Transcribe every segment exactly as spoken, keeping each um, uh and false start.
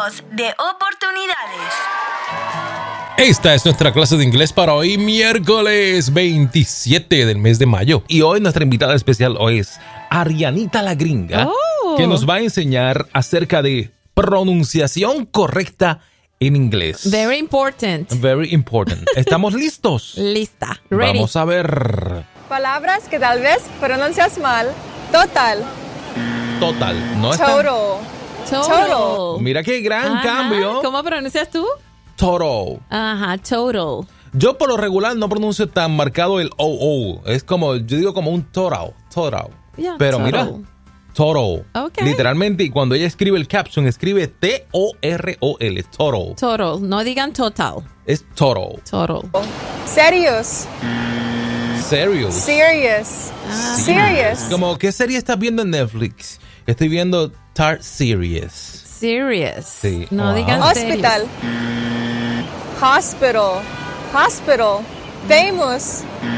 Cientos de oportunidades. Esta es nuestra clase de inglés para hoy, miércoles veintisiete del mes de mayo. Y hoy nuestra invitada especial hoy es Arianita la Gringa, oh. que nos va a enseñar acerca de pronunciación correcta en inglés. Very important. Very important. ¿Estamos listos? Lista. Ready. Vamos a ver. Palabras que tal vez pronuncias mal. Total. Total. No está. Total. Total. Mira qué gran Ajá. cambio. ¿Cómo pronuncias tú? Total. Ajá, total. Yo por lo regular no pronuncio tan marcado el O O. Es como, yo digo como un total. Total. Yeah, Pero total. mira. Total. Okay. Literalmente, y cuando ella escribe el caption, escribe T O R O L. Total. Total. No digan total. Es total. Total. Serious. Serious. Serious. Ah. Serious. Como, ¿qué serie estás viendo en Netflix? Estoy viendo Tart Series. Serious. Sí. No Wow. digan Hospital. serious. Hospital. Hospital. Famous.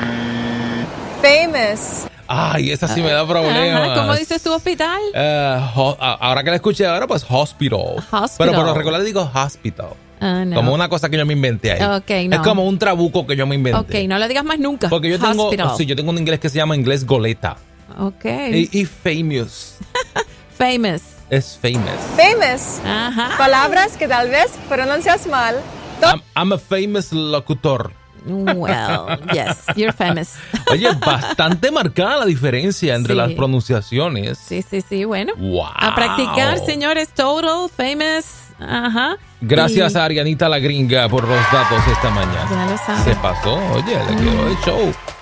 Famous. Ay, esa sí me da problemas. Ajá. ¿Cómo dices tu hospital? Eh, ho- a- ahora que la escuché ahora, pues hospital. Hospital. Pero por lo regular digo hospital. Ah, no. Como una cosa que yo me inventé ahí. Ok, no. Es como un trabuco que yo me inventé. Ok, no lo digas más nunca. Porque yo tengo, Hospital. sí, yo tengo un inglés que se llama inglés goleta. Ok. Y, y famous. Famous. Es famous. Famous. Ajá. Palabras que tal vez pronuncias mal. To- I'm, I'm a famous locutor. Well, yes, you're famous. Oye, bastante marcada la diferencia entre Sí. las pronunciaciones. Sí, sí, sí, bueno. Wow. A practicar, señores. Total, famous. Ajá. Gracias Y a Arianita la Gringa por los datos esta mañana. Ya lo saben. Se pasó, oye, le quedó el show.